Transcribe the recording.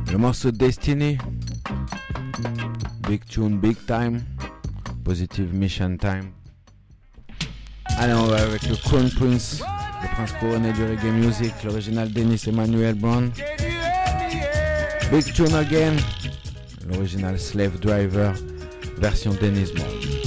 Le morceau Destiny, Big Tune, Big Time, Positive Mission Time. Allez, on va avec le Crown Prince, le prince couronné du reggae music, l'original Dennis Emmanuel Brown. Big Tune Again, l'original Slave Driver, version Dennis Brown.